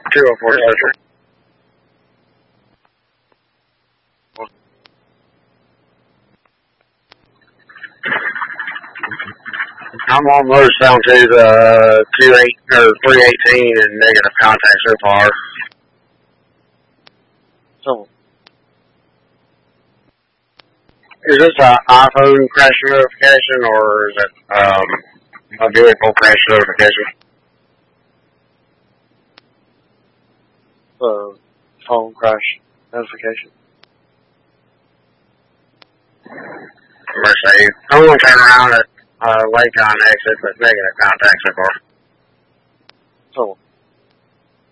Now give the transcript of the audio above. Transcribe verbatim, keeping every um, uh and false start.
two oh four Central. I'm almost down to the two eight or three eighteen and negative contact so far. So, is this an iPhone crash notification or is it um, a vehicle crash notification? uh, phone crash notification. Mercedes. I'm going to turn around at uh, Lakon exit with negative contact so far. So,